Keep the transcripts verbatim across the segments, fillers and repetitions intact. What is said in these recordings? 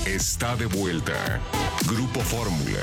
está de vuelta. Grupo Fórmula.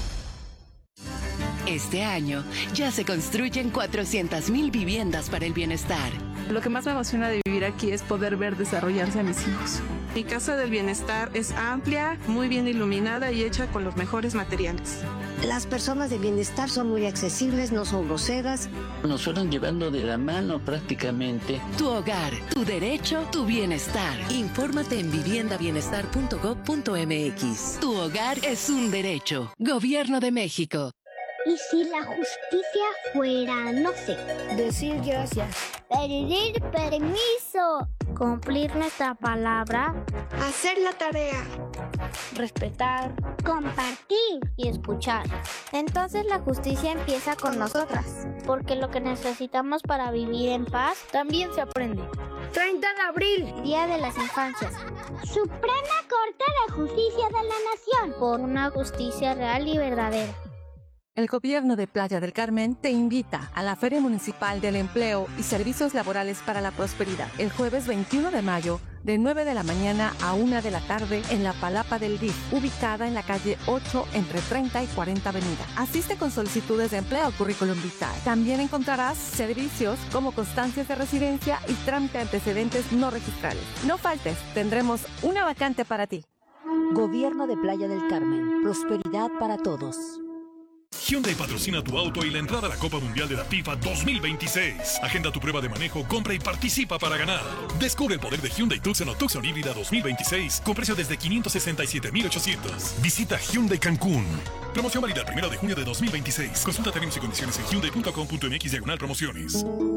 Este año ya se construyen cuatrocientas mil viviendas para el bienestar. Lo que más me emociona de vivir aquí es poder ver desarrollarse a mis hijos. Mi casa del bienestar es amplia, muy bien iluminada y hecha con los mejores materiales. Las personas de bienestar son muy accesibles, no son groseras. Nos fueron llevando de la mano prácticamente. Tu hogar, tu derecho, tu bienestar. Infórmate en vivienda bienestar punto gob punto eme equis. Tu hogar es un derecho. Gobierno de México. ¿Y si la justicia fuera, no sé, decir gracias, pedir permiso, cumplir nuestra palabra, hacer la tarea, respetar, compartir y escuchar? Entonces la justicia empieza con nosotras, porque lo que necesitamos para vivir en paz también se aprende. treinta de abril, Día de las Infancias. Suprema Corte de Justicia de la Nación. Por una justicia real y verdadera. El Gobierno de Playa del Carmen te invita a la Feria Municipal del Empleo y Servicios Laborales para la Prosperidad el jueves veintiuno de mayo de nueve de la mañana a una de la tarde en la Palapa del D I F, ubicada en la calle ocho entre treinta y cuarenta Avenida. Asiste con solicitudes de empleo o currículum vitae. También encontrarás servicios como constancias de residencia y trámite de antecedentes no registrales. No faltes, tendremos una vacante para ti. Gobierno de Playa del Carmen, prosperidad para todos. Hyundai patrocina tu auto y la entrada a la Copa Mundial de la FIFA dos mil veintiséis. Agenda tu prueba de manejo, compra y participa para ganar. Descubre el poder de Hyundai Tucson o Tucson híbrida dos mil veintiséis con precio desde quinientos sesenta y siete mil ochocientos. Visita Hyundai Cancún. Promoción válida el primero de junio de dos mil veintiséis. Consulta términos y condiciones en hyundai punto com punto mx diagonal promociones.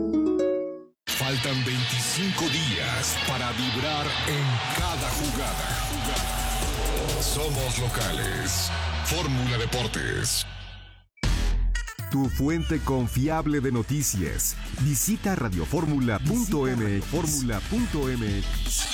Faltan veinticinco días para vibrar en cada jugada. Somos locales. Fórmula Deportes. Tu fuente confiable de noticias. Visita radioformula punto eme equis. Fórmula punto eme equis.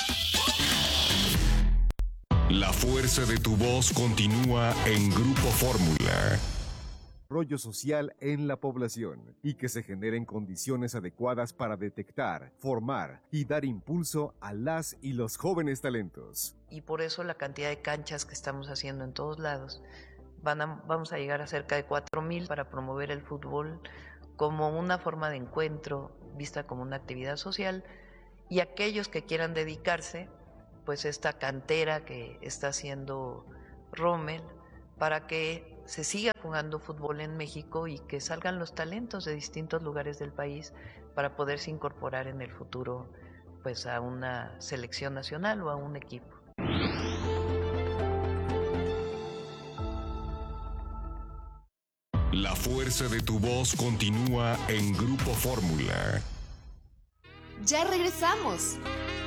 La fuerza de tu voz continúa en Grupo Fórmula. Desarrollo social en la población y que se generen condiciones adecuadas para detectar, formar y dar impulso a las y los jóvenes talentos. Y por eso la cantidad de canchas que estamos haciendo en todos lados. Van a, vamos a llegar a cerca de cuatro mil para promover el fútbol como una forma de encuentro, vista como una actividad social, y aquellos que quieran dedicarse, pues esta cantera que está haciendo Rommel, para que se siga jugando fútbol en México y que salgan los talentos de distintos lugares del país para poderse incorporar en el futuro pues a una selección nacional o a un equipo. La fuerza de tu voz continúa en Grupo Fórmula. Ya regresamos.